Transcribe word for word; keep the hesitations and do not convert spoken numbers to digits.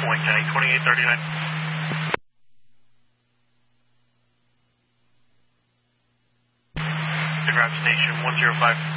Wayne County, twenty-eight thirty-nine. Ground Station one zero five.